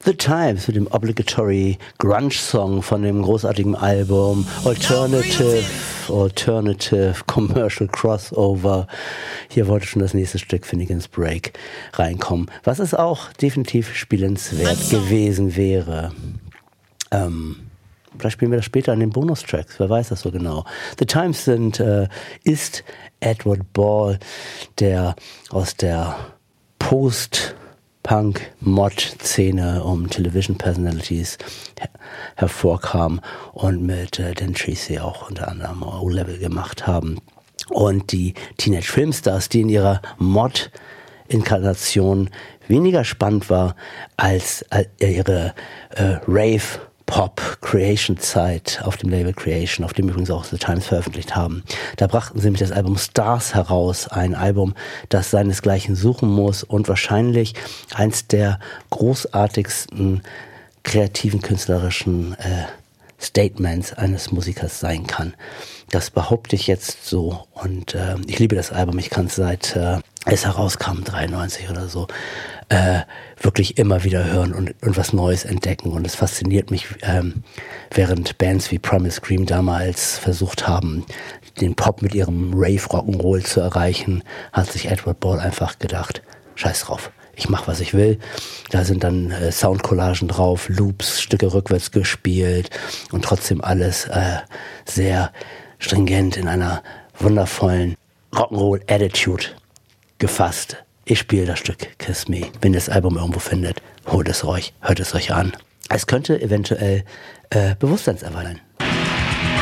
The Times mit dem obligatory Grunge-Song von dem großartigen Album Alternative Commercial Crossover. Hier wollte schon das nächste Stück Finnegan's Break reinkommen, was es auch definitiv spielenswert gewesen wäre. Vielleicht spielen wir das später an den Bonustracks, wer weiß das so genau. The Times ist Edward Ball, der aus der Post-Punk-Mod-Szene um Television Personalities hervorkam und mit Dan Treacy auch unter anderem O-Level gemacht haben. Und die Teenage Filmstars, die in ihrer Mod-Inkarnation weniger spannend war als ihre Rave-Pop-Creation-Zeit auf dem Label Creation, auf dem übrigens auch The Times veröffentlicht haben. Da brachten sie mit das Album Stars heraus, ein Album, das seinesgleichen suchen muss und wahrscheinlich eins der großartigsten kreativen, künstlerischen Statements eines Musikers sein kann. Das behaupte ich jetzt so und ich liebe das Album. Ich kann es seit es herauskam, 93 oder so, wirklich immer wieder hören und was Neues entdecken. Und es fasziniert mich, während Bands wie Primal Scream damals versucht haben, den Pop mit ihrem Rave-Rock'n'Roll zu erreichen, hat sich Edward Ball einfach gedacht, scheiß drauf. Ich mache, was ich will. Da sind dann Soundcollagen drauf, Loops, Stücke rückwärts gespielt und trotzdem alles sehr stringent in einer wundervollen Rock'n'Roll-Attitude gefasst. Ich spiele das Stück Kiss Me. Wenn ihr das Album irgendwo findet, holt es euch, hört es euch an. Es könnte eventuell Bewusstseinserweitern